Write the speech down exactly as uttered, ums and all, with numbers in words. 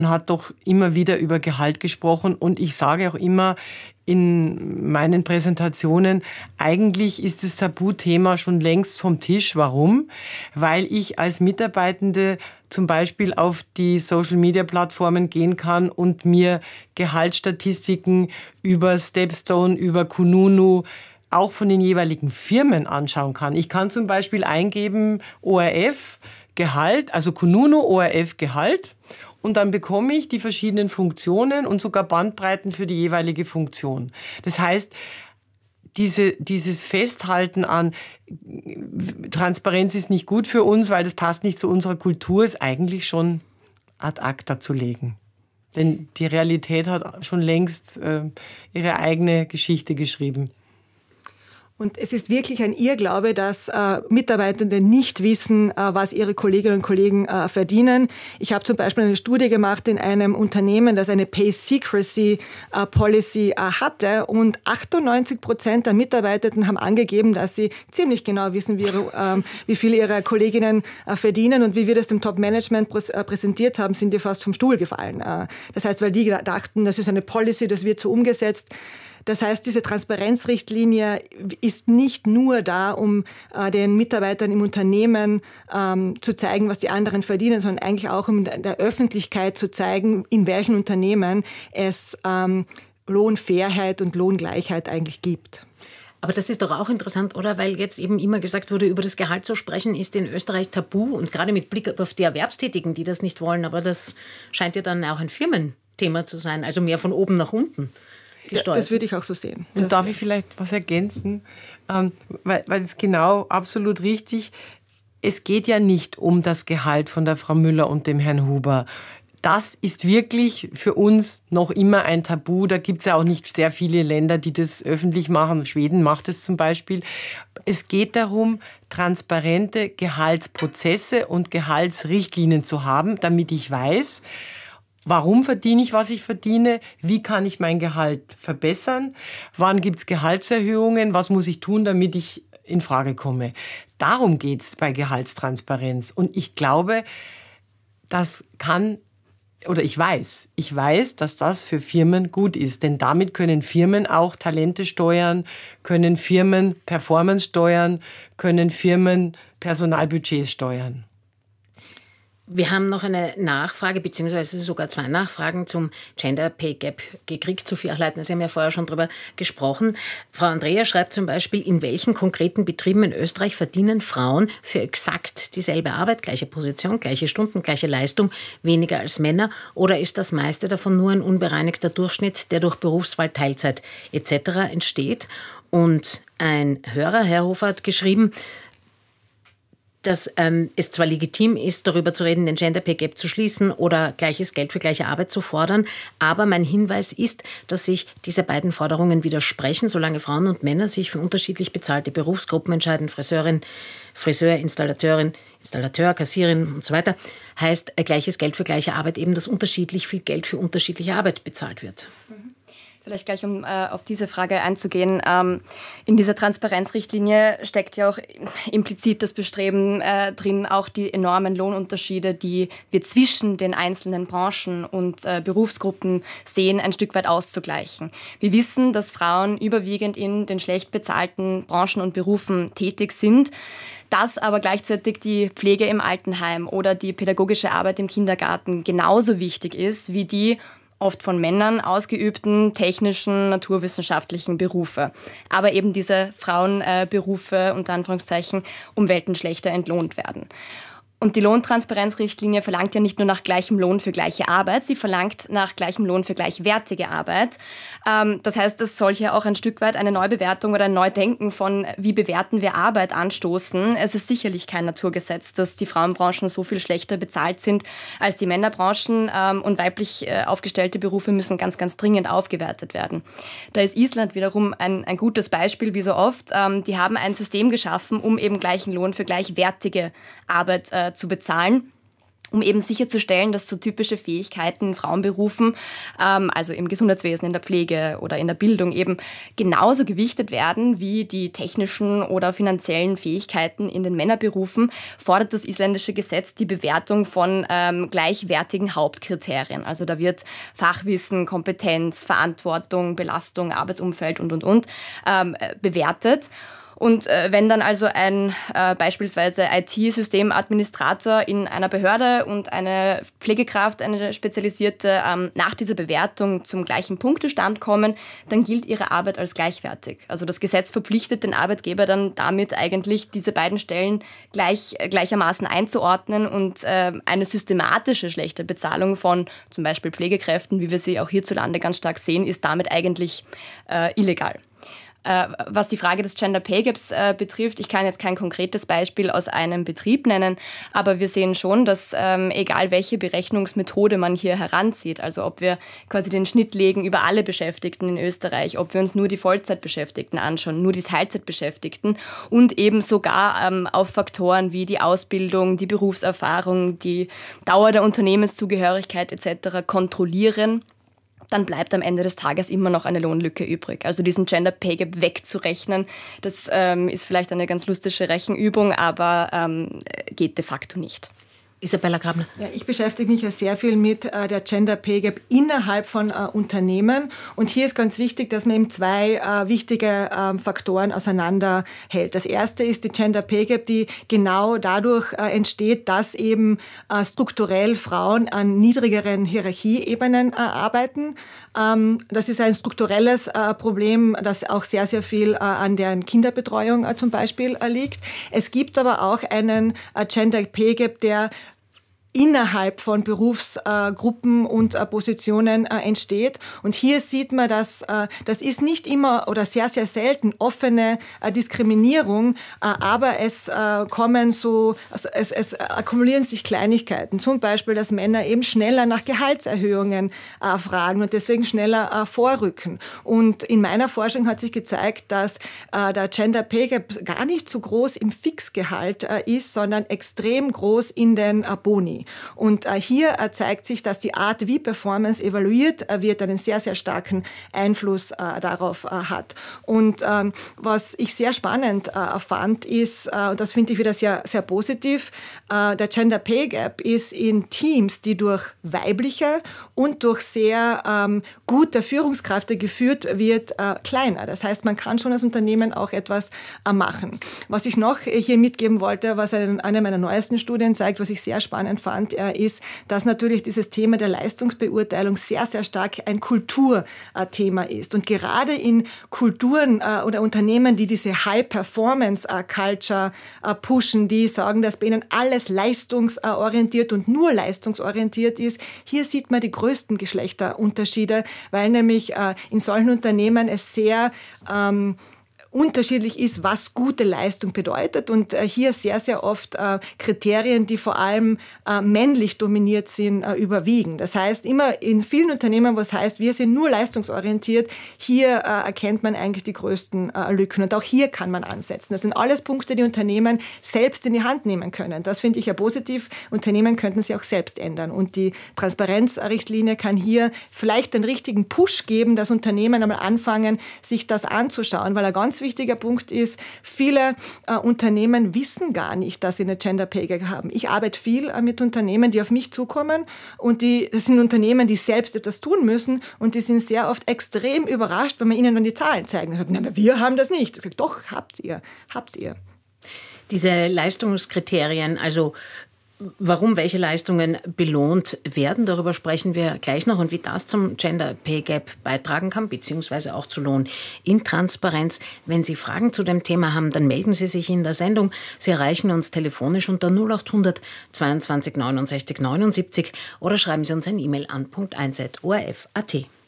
Man hat doch immer wieder über Gehalt gesprochen und ich sage auch immer in meinen Präsentationen, eigentlich ist das Tabuthema schon längst vom Tisch. Warum? Weil ich als Mitarbeitende zum Beispiel auf die Social-Media-Plattformen gehen kann und mir Gehaltsstatistiken über Stepstone, über Kununu, auch von den jeweiligen Firmen anschauen kann. Ich kann zum Beispiel eingeben O R F Gehalt, also Kununu O R F Gehalt. Und dann bekomme ich die verschiedenen Funktionen und sogar Bandbreiten für die jeweilige Funktion. Das heißt, diese, dieses Festhalten an Transparenz ist nicht gut für uns, weil das passt nicht zu unserer Kultur, ist eigentlich schon ad acta zu legen. Denn die Realität hat schon längst äh, ihre eigene Geschichte geschrieben. Und es ist wirklich ein Irrglaube, dass äh, Mitarbeitende nicht wissen, äh, was ihre Kolleginnen und Kollegen äh, verdienen. Ich habe zum Beispiel eine Studie gemacht in einem Unternehmen, das eine Pay Secrecy äh, Policy äh, hatte, und achtundneunzig Prozent der Mitarbeitenden haben angegeben, dass sie ziemlich genau wissen, wie, ihre, ähm, wie viel ihre Kolleginnen äh, verdienen. Und wie wir das dem Top-Management pr- äh, präsentiert haben, sind die fast vom Stuhl gefallen. Äh, das heißt, weil die dachten, das ist eine Policy, das wird so umgesetzt. Das heißt, diese Transparenzrichtlinie ist nicht nur da, um äh, den Mitarbeitern im Unternehmen ähm, zu zeigen, was die anderen verdienen, sondern eigentlich auch um der Öffentlichkeit zu zeigen, in welchen Unternehmen es ähm, Lohnfairheit und Lohngleichheit eigentlich gibt. Aber das ist doch auch interessant, oder? Weil jetzt eben immer gesagt wurde, über das Gehalt zu sprechen, ist in Österreich tabu. Und gerade mit Blick auf die Erwerbstätigen, die das nicht wollen. Aber das scheint ja dann auch ein Firmenthema zu sein, also mehr von oben nach unten. Gesteuert. Das würde ich auch so sehen. Und das darf ich vielleicht was ergänzen? Ähm, weil, weil es genau absolut richtig, es geht ja nicht um das Gehalt von der Frau Müller und dem Herrn Huber. Das ist wirklich für uns noch immer ein Tabu. Da gibt es ja auch nicht sehr viele Länder, die das öffentlich machen. Schweden macht es zum Beispiel. Es geht darum, transparente Gehaltsprozesse und Gehaltsrichtlinien zu haben, damit ich weiß, warum verdiene ich, was ich verdiene? Wie kann ich mein Gehalt verbessern? Wann gibt es Gehaltserhöhungen? Was muss ich tun, damit ich in Frage komme? Darum geht es bei Gehaltstransparenz. Und ich glaube, das kann, oder ich weiß, ich weiß, dass das für Firmen gut ist. Denn damit können Firmen auch Talente steuern, können Firmen Performance steuern, können Firmen Personalbudgets steuern. Wir haben noch eine Nachfrage, beziehungsweise sogar zwei Nachfragen zum Gender Pay Gap gekriegt. Sophie Achleitner, Sie haben ja vorher schon darüber gesprochen. Frau Andrea schreibt zum Beispiel, in welchen konkreten Betrieben in Österreich verdienen Frauen für exakt dieselbe Arbeit, gleiche Position, gleiche Stunden, gleiche Leistung, weniger als Männer? Oder ist das meiste davon nur ein unbereinigter Durchschnitt, der durch Berufswahl, Teilzeit et cetera entsteht? Und ein Hörer, Herr Hofer, hat geschrieben, dass ähm, es zwar legitim ist, darüber zu reden, den Gender Pay Gap zu schließen oder gleiches Geld für gleiche Arbeit zu fordern, aber mein Hinweis ist, dass sich diese beiden Forderungen widersprechen, solange Frauen und Männer sich für unterschiedlich bezahlte Berufsgruppen entscheiden, Friseurin, Friseur, Installateurin, Installateur, Kassierin und so weiter, heißt äh, gleiches Geld für gleiche Arbeit eben, dass unterschiedlich viel Geld für unterschiedliche Arbeit bezahlt wird. Mhm. Vielleicht gleich, um äh, auf diese Frage einzugehen. Ähm, in dieser Transparenzrichtlinie steckt ja auch implizit das Bestreben äh, drin, auch die enormen Lohnunterschiede, die wir zwischen den einzelnen Branchen und äh, Berufsgruppen sehen, ein Stück weit auszugleichen. Wir wissen, dass Frauen überwiegend in den schlecht bezahlten Branchen und Berufen tätig sind, dass aber gleichzeitig die Pflege im Altenheim oder die pädagogische Arbeit im Kindergarten genauso wichtig ist wie die oft von Männern ausgeübten technischen, naturwissenschaftlichen Berufe. Aber eben diese Frauenberufe, unter Anführungszeichen, um Welten schlechter entlohnt werden. Und die Lohntransparenzrichtlinie verlangt ja nicht nur nach gleichem Lohn für gleiche Arbeit, sie verlangt nach gleichem Lohn für gleichwertige Arbeit. Ähm, das heißt, es soll hier auch ein Stück weit eine Neubewertung oder ein Neudenken von, wie bewerten wir Arbeit, anstoßen. Es ist sicherlich kein Naturgesetz, dass die Frauenbranchen so viel schlechter bezahlt sind als die Männerbranchen, ähm, und weiblich äh, aufgestellte Berufe müssen ganz, ganz dringend aufgewertet werden. Da ist Island wiederum ein, ein gutes Beispiel, wie so oft. Ähm, die haben ein System geschaffen, um eben gleichen Lohn für gleichwertige Arbeit äh, zu bezahlen. um eben sicherzustellen, dass so typische Fähigkeiten in Frauenberufen, ähm, also im Gesundheitswesen, in der Pflege oder in der Bildung eben genauso gewichtet werden wie die technischen oder finanziellen Fähigkeiten in den Männerberufen, fordert das isländische Gesetz die Bewertung von ähm, gleichwertigen Hauptkriterien. Also da wird Fachwissen, Kompetenz, Verantwortung, Belastung, Arbeitsumfeld und, und, und ähm, bewertet. Und äh, wenn dann also ein äh, beispielsweise I T-Systemadministrator in einer Behörde und eine Pflegekraft, eine spezialisierte, ähm, nach dieser Bewertung zum gleichen Punktestand kommen, dann gilt ihre Arbeit als gleichwertig. Also das Gesetz verpflichtet den Arbeitgeber dann damit eigentlich, diese beiden Stellen gleich, äh, gleichermaßen einzuordnen und äh, eine systematische schlechte Bezahlung von zum Beispiel Pflegekräften, wie wir sie auch hierzulande ganz stark sehen, ist damit eigentlich äh, illegal. Was die Frage des Gender Pay Gaps äh, betrifft, ich kann jetzt kein konkretes Beispiel aus einem Betrieb nennen, aber wir sehen schon, dass ähm, egal welche Berechnungsmethode man hier heranzieht, also ob wir quasi den Schnitt legen über alle Beschäftigten in Österreich, ob wir uns nur die Vollzeitbeschäftigten anschauen, nur die Teilzeitbeschäftigten und eben sogar ähm, auf Faktoren wie die Ausbildung, die Berufserfahrung, die Dauer der Unternehmenszugehörigkeit et cetera kontrollieren, dann bleibt am Ende des Tages immer noch eine Lohnlücke übrig. Also diesen Gender Pay Gap wegzurechnen, das ähm, ist vielleicht eine ganz lustige Rechenübung, aber ähm, geht de facto nicht. Isabella Grabner. Ja, ich beschäftige mich ja sehr viel mit äh, der Gender Pay Gap innerhalb von äh, Unternehmen. Und hier ist ganz wichtig, dass man eben zwei äh, wichtige äh, Faktoren auseinanderhält. Das erste ist die Gender Pay Gap, die genau dadurch äh, entsteht, dass eben äh, strukturell Frauen an niedrigeren Hierarchieebenen äh, arbeiten. Ähm, das ist ein strukturelles äh, Problem, das auch sehr, sehr viel äh, an deren Kinderbetreuung äh, zum Beispiel äh, liegt. Es gibt aber auch einen äh, Gender Pay Gap, der innerhalb von Berufsgruppen äh, und äh, Positionen äh, entsteht. Und hier sieht man, dass äh, das ist nicht immer oder sehr, sehr selten offene äh, Diskriminierung, äh, aber es äh, kommen so, also es, es akkumulieren sich Kleinigkeiten. Zum Beispiel, dass Männer eben schneller nach Gehaltserhöhungen äh, fragen und deswegen schneller äh, vorrücken. Und in meiner Forschung hat sich gezeigt, dass äh, der Gender Pay Gap gar nicht so groß im Fixgehalt äh, ist, sondern extrem groß in den äh, Boni. Und äh, hier äh, zeigt sich, dass die Art, wie Performance evaluiert äh, wird, einen sehr, sehr starken Einfluss äh, darauf äh, hat. Und ähm, was ich sehr spannend äh, fand, ist, äh, und das finde ich wieder sehr, sehr positiv, äh, der Gender Pay Gap ist in Teams, die durch weibliche und durch sehr ähm, gute Führungskräfte geführt wird, äh, kleiner. Das heißt, man kann schon als Unternehmen auch etwas äh, machen. Was ich noch hier mitgeben wollte, was eine, eine meiner neuesten Studien zeigt, was ich sehr spannend fand, ist, dass natürlich dieses Thema der Leistungsbeurteilung sehr, sehr stark ein Kulturthema ist. Und gerade in Kulturen oder Unternehmen, die diese High-Performance-Culture pushen, die sagen, dass bei ihnen alles leistungsorientiert und nur leistungsorientiert ist, hier sieht man die größten Geschlechterunterschiede, weil nämlich in solchen Unternehmen es sehr ähm, unterschiedlich ist, was gute Leistung bedeutet und äh, hier sehr, sehr oft äh, Kriterien, die vor allem äh, männlich dominiert sind, äh, überwiegen. Das heißt, immer in vielen Unternehmen, was heißt, wir sind nur leistungsorientiert, hier äh, erkennt man eigentlich die größten äh, Lücken und auch hier kann man ansetzen. Das sind alles Punkte, die Unternehmen selbst in die Hand nehmen können. Das finde ich ja positiv. Unternehmen könnten sich auch selbst ändern und die Transparenzrichtlinie kann hier vielleicht den richtigen Push geben, dass Unternehmen einmal anfangen, sich das anzuschauen, weil er ganz wichtiger Punkt ist, viele äh, Unternehmen wissen gar nicht, dass sie eine Gender Pay Gap haben. Ich arbeite viel äh, mit Unternehmen, die auf mich zukommen und die, das sind Unternehmen, die selbst etwas tun müssen und die sind sehr oft extrem überrascht, wenn man ihnen dann die Zahlen zeigen. Sie sagen, nein, wir haben das nicht. Ich sage, doch, habt ihr, habt ihr. Diese Leistungskriterien, also warum welche Leistungen belohnt werden, darüber sprechen wir gleich noch und wie das zum Gender Pay Gap beitragen kann, beziehungsweise auch zu Lohnintransparenz. Wenn Sie Fragen zu dem Thema haben, dann melden Sie sich in der Sendung. Sie erreichen uns telefonisch unter null acht hundert zweiundzwanzig neunundsechzig neunundsiebzig oder schreiben Sie uns ein E-Mail an punkt eins at o r f punkt a t.